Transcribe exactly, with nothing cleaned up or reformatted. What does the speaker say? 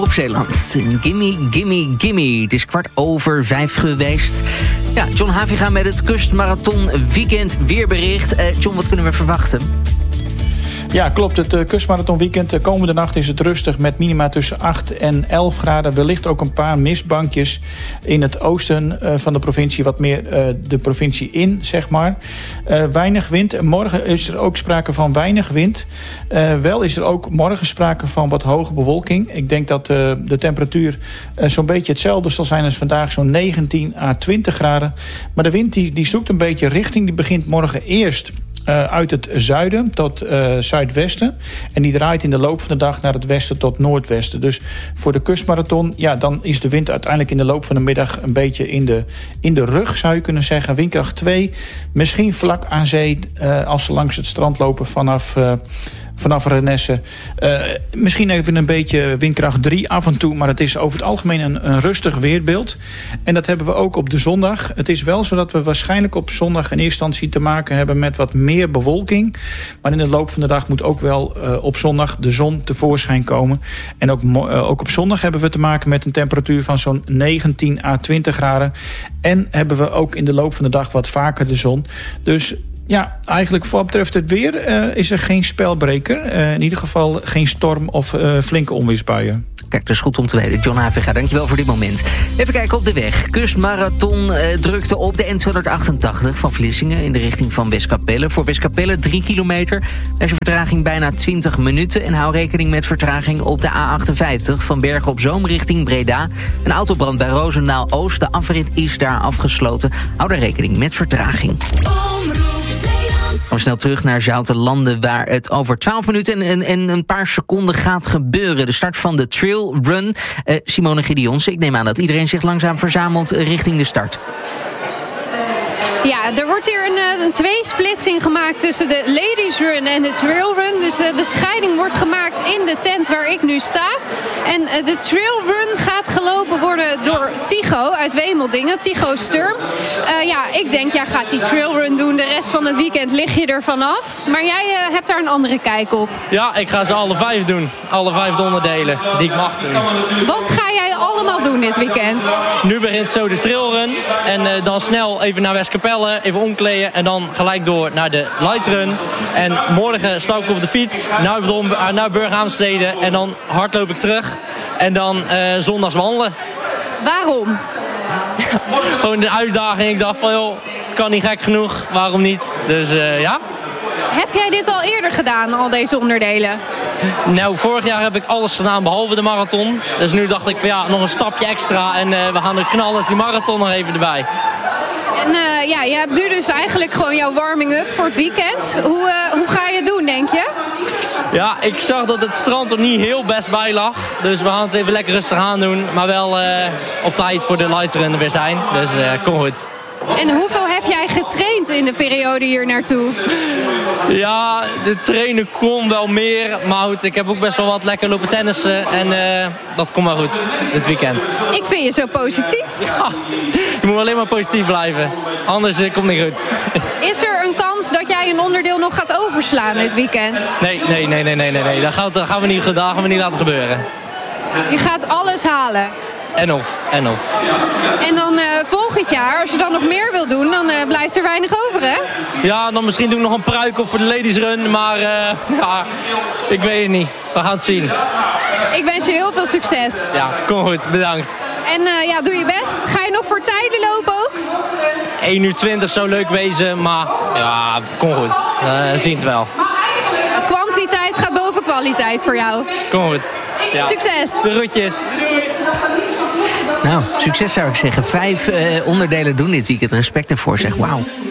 Op Zeeland. Gimme, gimme, gimme. Het is kwart over vijf geweest. Ja, John Haviga met het Kustmarathon Weekend weerbericht. Uh, John, wat kunnen we verwachten? Ja, klopt. Het uh, Kustmarathon Weekend. De komende nacht is het rustig met minima tussen acht en elf graden. Wellicht ook een paar mistbankjes in het oosten uh, van de provincie. Wat meer uh, de provincie in, zeg maar. Uh, weinig wind. Morgen is er ook sprake van weinig wind. Uh, wel is er ook morgen sprake van wat hoge bewolking. Ik denk dat uh, de temperatuur uh, zo'n beetje hetzelfde zal zijn als vandaag. Zo'n negentien à twintig graden. Maar de wind die, die zoekt een beetje richting. Die begint morgen eerst Uh, uit het zuiden tot uh, zuidwesten. En die draait in de loop van de dag naar het westen tot noordwesten. Dus voor de kustmarathon, ja, dan is de wind uiteindelijk in de loop van de middag een beetje in de, in de rug, zou je kunnen zeggen. Windkracht twee, misschien vlak aan zee uh, als ze langs het strand lopen vanaf Uh, Vanaf Renesse. Uh, misschien even een beetje windkracht drie af en toe. Maar het is over het algemeen een, een rustig weerbeeld. En dat hebben we ook op de zondag. Het is wel zo dat we waarschijnlijk op zondag in eerste instantie te maken hebben met wat meer bewolking. Maar in de loop van de dag moet ook wel uh, op zondag de zon tevoorschijn komen. En ook, uh, ook op zondag hebben we te maken met een temperatuur van zo'n negentien à twintig graden. En hebben we ook in de loop van de dag wat vaker de zon. Dus ja, eigenlijk wat betreft het weer uh, is er geen spelbreker. Uh, in ieder geval geen storm of uh, flinke onweersbuien. Kijk, dat is goed om te weten. John Haviga, dankjewel voor dit moment. Even kijken op de weg. Kustmarathon uh, drukte op de N tweehonderdachtentachtig van Vlissingen in de richting van Westkapelle. Voor Westkapelle drie kilometer. Daar is een vertraging bijna twintig minuten. En hou rekening met vertraging op de A achtenvijftig van Bergen op Zoom richting Breda. Een autobrand bij Roosendaal-Oost. De afrit is daar afgesloten. Hou daar rekening met vertraging. We snel terug naar Zoutelanden, waar het over twaalf minuten en, en een paar seconden gaat gebeuren. De start van de Trail Run. Uh, Simone Gideons, ik neem aan dat iedereen zich langzaam verzamelt richting de start. Ja, er wordt hier een, een tweesplitsing gemaakt tussen de Ladies Run en de Trail Run. Dus uh, de scheiding wordt gemaakt in de tent waar ik nu sta. En uh, de Trail Run gaat gelopen worden door Tycho uit Wemeldingen, Tycho Sturm. Uh, ja, ik denk, jij gaat die Trail Run doen. De rest van het weekend lig je er vanaf. Maar jij uh, hebt daar een andere kijk op. Ja, ik ga ze alle vijf doen. Alle vijf onderdelen die ik mag doen. Wat ga jij allemaal doen dit weekend? Nu begint zo de Trail Run. En uh, dan snel even naar Westkapelle. Even omkleden en dan gelijk door naar de Light Run. En morgen stap ik op de fiets naar, naar Burghaamstede en dan hardloop ik terug. En dan uh, zondags wandelen. Waarom? Gewoon een uitdaging. Ik dacht van joh, het kan niet gek genoeg. Waarom niet? Dus uh, ja. Heb jij dit al eerder gedaan, al deze onderdelen? Nou, vorig jaar heb ik alles gedaan behalve de marathon. Dus nu dacht ik van ja, nog een stapje extra. En uh, we gaan de knallers die marathon nog even erbij. En uh, ja, je hebt nu dus eigenlijk gewoon jouw warming-up voor het weekend. Hoe, uh, hoe ga je het doen, denk je? Ja, ik zag dat het strand er niet heel best bij lag. Dus we gaan het even lekker rustig aan doen. Maar wel uh, op tijd voor de light run weer zijn. Dus uh, kom goed. En hoeveel heb jij getraind in de periode hier naartoe? Ja, de trainen kon wel meer. Maar goed, ik heb ook best wel wat lekker lopen tennissen. En uh, dat komt wel goed, dit weekend. Ik vind je zo positief. Ja, je moet alleen maar positief blijven. Anders uh, komt het niet goed. Is er een kans dat jij een onderdeel nog gaat overslaan dit weekend? Nee, nee, nee, nee, nee, nee. nee. Dat, gaan we, dat gaan we niet, dat gaan we niet laten gebeuren. Je gaat alles halen. En of, en of. En dan uh, volgend jaar, als je dan nog meer wil doen, dan uh, blijft er weinig over, hè? Ja, dan misschien doe ik nog een pruik op voor de ladies run, maar uh, ja, ik weet het niet. We gaan het zien. Ik wens je heel veel succes. Ja, kom goed, bedankt. En uh, ja, doe je best. Ga je nog voor tijden lopen ook? één uur twintig zou leuk wezen, maar ja, kom goed. We uh, zien het wel. Kwantiteit gaat boven kwaliteit voor jou. Kom goed. Ja. Succes. De groetjes. Nou, succes zou ik zeggen. Vijf uh, onderdelen doen dit weekend. Respect ervoor, zeg. Wauw.